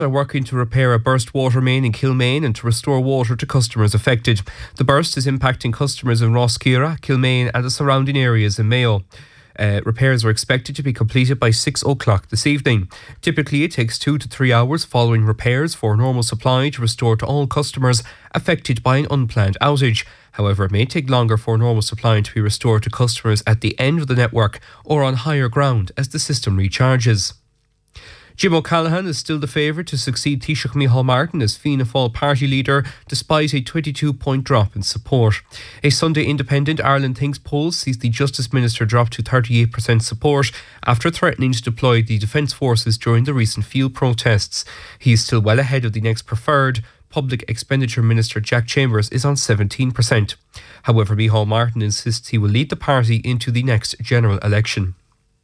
are working to repair a burst water main in Kilmaine and to restore water to customers affected. The burst is impacting customers in Rosskira, Kilmaine and the surrounding areas in Mayo. Repairs are expected to be completed by 6 o'clock this evening. Typically, it takes 2 to 3 hours following repairs for normal supply to restore to all customers affected by an unplanned outage. However, it may take longer for normal supply to be restored to customers at the end of the network or on higher ground as the system recharges. Jim O'Callaghan is still the favourite to succeed Taoiseach Micheál Martin as Fianna Fáil party leader despite a 22-point drop in support. A Sunday Independent Ireland Thinks poll sees the Justice Minister drop to 38% support after threatening to deploy the Defence Forces during the recent field protests. He is still well ahead of the next preferred. Public Expenditure Minister Jack Chambers is on 17%. However, Micheál Martin insists he will lead the party into the next general election.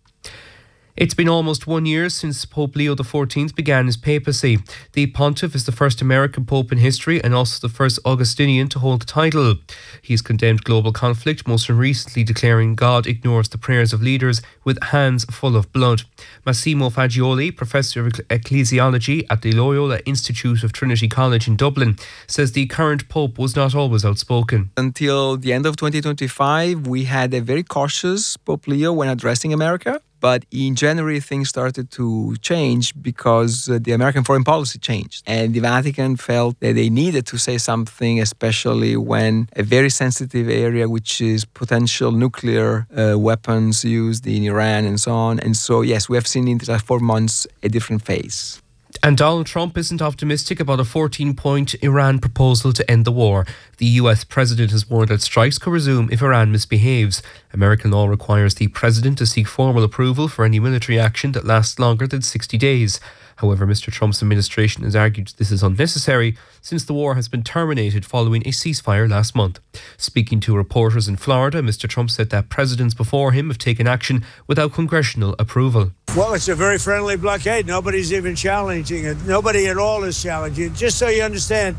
It's been almost 1 year since Pope Leo XIV began his papacy. The pontiff is the first American pope in history and also the first Augustinian to hold the title. He's condemned global conflict, most recently declaring God ignores the prayers of leaders with hands full of blood. Massimo Fagioli, professor of ecclesiology at the Loyola Institute of Trinity College in Dublin, says the current pope was not always outspoken. Until the end of 2025, we had a very cautious Pope Leo when addressing America. But in January, things started to change because the American foreign policy changed. And the Vatican felt that they needed to say something, especially when a very sensitive area, which is potential nuclear weapons used in Iran and so on. And so, yes, we have seen in the last 4 months a different phase. And Donald Trump isn't optimistic about a 14-point Iran proposal to end the war. The US president has warned that strikes could resume if Iran misbehaves. American law requires the president to seek formal approval for any military action that lasts longer than 60 days. However, Mr. Trump's administration has argued this is unnecessary since the war has been terminated following a ceasefire last month. Speaking to reporters in Florida, Mr. Trump said that presidents before him have taken action without congressional approval. Well, it's a very friendly blockade. Nobody's even challenging it. Nobody at all is challenging it. Just so you understand,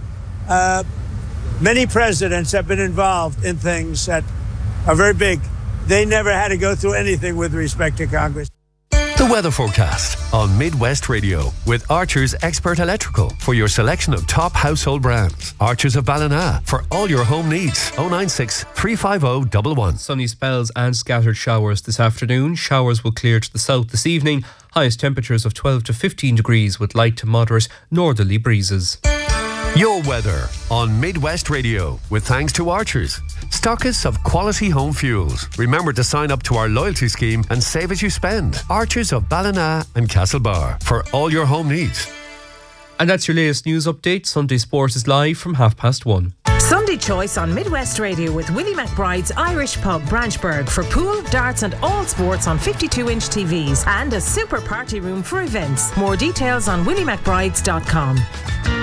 many presidents have been involved in things that are very big. They never had to go through anything with respect to Congress. The weather forecast on Midwest Radio with Archer's Expert Electrical for your selection of top household brands. Archer's of Ballina for all your home needs. 096 350 111. Sunny spells and scattered showers this afternoon. Showers will clear to the south this evening. Highest temperatures of 12 to 15 degrees with light to moderate northerly breezes. Your weather on Midwest Radio with thanks to Archers, stockists of quality home fuels. Remember to sign up to our loyalty scheme and save as you spend. Archers of Ballina and Castlebar for all your home needs. And that's your latest news update. Sunday Sport is live from 1:30. Sunday Choice on Midwest Radio with Willie McBride's Irish Pub, Branchburg for pool, darts and all sports on 52-inch TVs and a super party room for events. More details on williemcbrides.com.